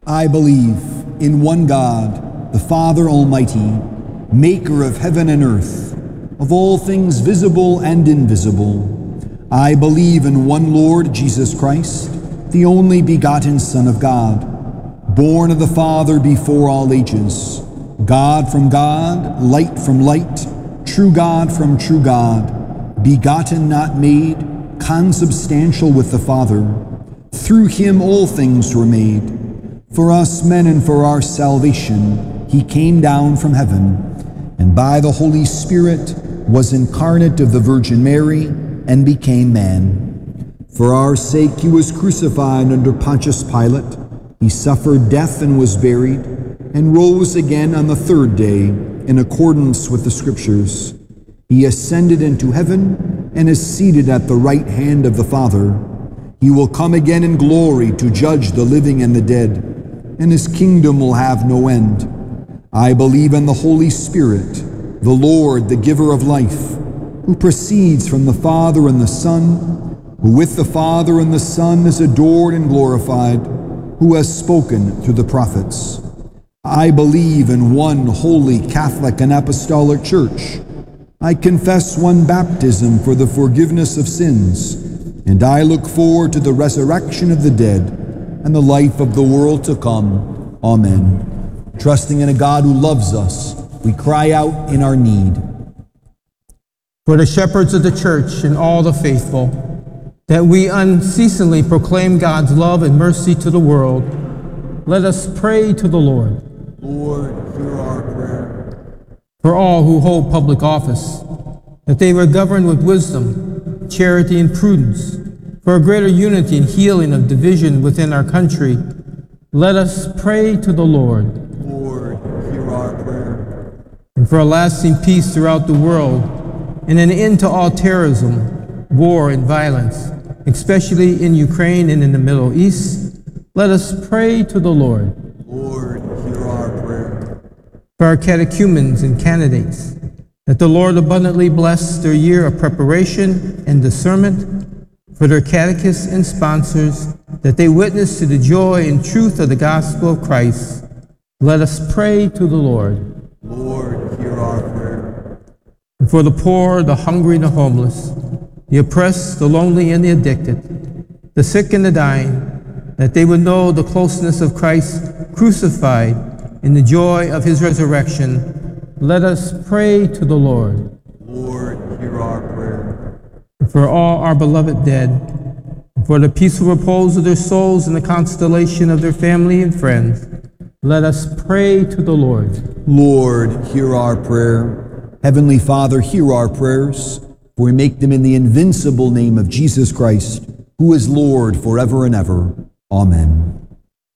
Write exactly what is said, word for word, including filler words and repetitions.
I believe in one God, the Father Almighty, maker of heaven and earth, of all things visible and invisible. I believe in one Lord Jesus Christ, the only begotten Son of God, born of the Father before all ages, God from God, light from light, true God from true God, begotten, not made, consubstantial with the Father. Through him all things were made. For us men and for our salvation, he came down from heaven, and by the Holy Spirit was incarnate of the Virgin Mary, and became man. For our sake he was crucified under Pontius Pilate. He suffered death and was buried, and rose again on the third day, in accordance with the Scriptures. He ascended into heaven, and is seated at the right hand of the Father. He will come again in glory to judge the living and the dead, and his kingdom will have no end. I believe in the Holy Spirit, the Lord, the giver of life, who proceeds from the Father and the Son, who with the Father and the Son is adored and glorified, who has spoken through the prophets. I believe in one holy Catholic and Apostolic Church. I confess one baptism for the forgiveness of sins, and I look forward to the resurrection of the dead and the life of the world to come. Amen. Trusting in a God who loves us, we cry out in our need. For the shepherds of the church and all the faithful, that we unceasingly proclaim God's love and mercy to the world, let us pray to the Lord. Lord, hear our prayer. For all who hold public office, that they were governed with wisdom, charity, and prudence, for a greater unity and healing of division within our country, let us pray to the Lord. Lord, hear our prayer. And for a lasting peace throughout the world, and an end to all terrorism, war, and violence, especially in Ukraine and in the Middle East, let us pray to the Lord. Lord, hear our prayer. For our catechumens and candidates, that the Lord abundantly bless their year of preparation and discernment, for their catechists and sponsors, that they witness to the joy and truth of the gospel of Christ, let us pray to the Lord. Lord, hear our prayer. And for the poor, the hungry, the homeless, the oppressed, the lonely, and the addicted, the sick and the dying, that they would know the closeness of Christ crucified in the joy of his resurrection, let us pray to the Lord. Lord, hear our prayer. For all our beloved dead, for the peaceful repose of their souls and the consolation of their family and friends, let us pray to the Lord. Lord, hear our prayer. Heavenly Father, hear our prayers, for we make them in the invincible name of Jesus Christ, who is Lord forever and ever. Amen.